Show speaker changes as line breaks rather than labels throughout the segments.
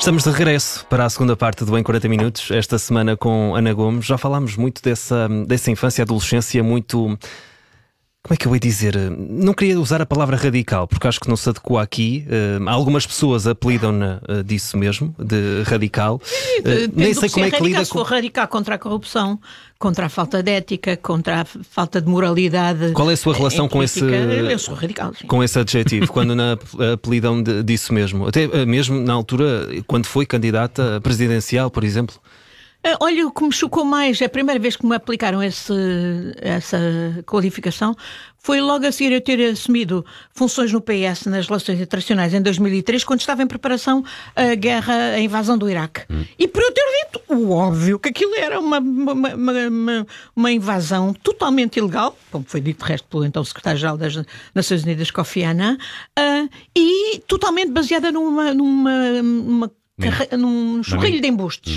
Estamos de regresso para a segunda parte do Em 40 Minutos, esta semana com Ana Gomes. Já falámos muito dessa infância e adolescência muito... Como é que eu ia dizer? Não queria usar a palavra radical, porque acho que não se adequa aqui. Algumas pessoas apelidam-na disso mesmo, de radical. Nem sei como é que lida
com... Se for radical contra a corrupção, contra a falta de ética, contra a falta de moralidade.
Qual é a sua relação com esse...
Eu sou radical, sim.
Com esse adjetivo, quando apelidam disso mesmo? Até mesmo na altura, quando foi candidata presidencial, por exemplo?
Olha, o que me chocou mais, a primeira vez que me aplicaram essa qualificação foi logo a seguir eu ter assumido funções no PS nas relações internacionais em 2003, quando estava em preparação a invasão do Iraque. E por eu ter dito o óbvio que aquilo era uma invasão totalmente ilegal, como foi dito de resto pelo então secretário-geral das Nações Unidas, Kofi Annan, e totalmente baseada num churrilho de embustes.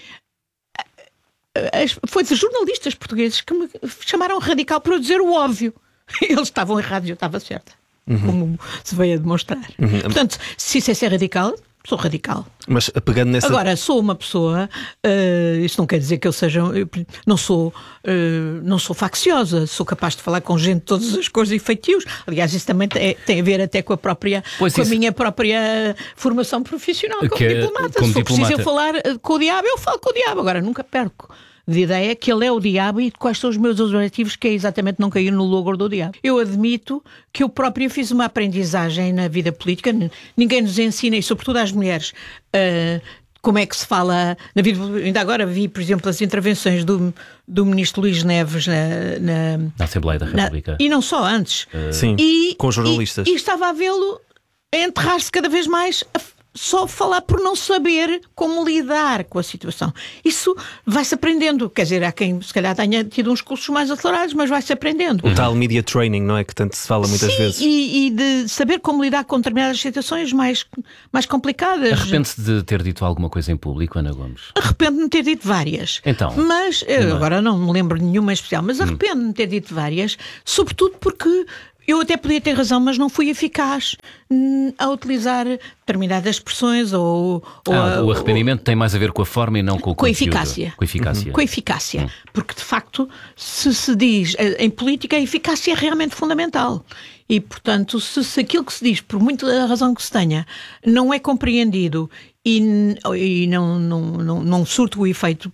Foi de jornalistas portugueses que me chamaram radical por eu dizer o óbvio. Eles estavam errados e eu estava certa. Como se veio a demonstrar. Portanto, se isso é ser radical, sou radical.
Mas pegando nessa...
Agora, sou uma pessoa, isto não quer dizer que eu seja... Não sou facciosa, sou capaz de falar com gente de todas as cores e feitios. Aliás, isso também tem a ver até com a minha própria formação profissional como diplomata. Se for preciso eu falar com o diabo, eu falo com o diabo. Agora, nunca perco de ideia que ele é o diabo e quais são os meus objetivos, que é exatamente não cair no logro do diabo. Eu admito que eu própria fiz uma aprendizagem na vida política. Ninguém nos ensina, e sobretudo às mulheres, como é que se fala na vida. Ainda agora vi, por exemplo, as intervenções do ministro Luís Neves na
Assembleia da República.
E não só antes.
Sim, com jornalistas.
E estava a vê-lo a enterrar-se cada vez mais só falar por não saber como lidar com a situação. Isso vai-se aprendendo. Quer dizer, há quem se calhar tenha tido uns cursos mais acelerados, mas vai-se aprendendo.
O tal media training, não é? Que tanto se fala muitas vezes.
E de saber como lidar com determinadas situações mais complicadas.
Arrepende-se de ter dito alguma coisa em público, Ana Gomes?
Arrependo-me de ter dito várias.
Então?
Mas, agora não me lembro de nenhuma especial, mas arrependo-me de ter dito várias, sobretudo porque... Eu até podia ter razão, mas não fui eficaz a utilizar determinadas expressões o
arrependimento tem mais a ver com a forma e não com o conteúdo.
Eficácia.
Com a eficácia.
Com a eficácia. Porque, de facto, se diz... Em política, a eficácia é realmente fundamental. E, portanto, se aquilo que se diz, por muita razão que se tenha, não é compreendido e não surte o efeito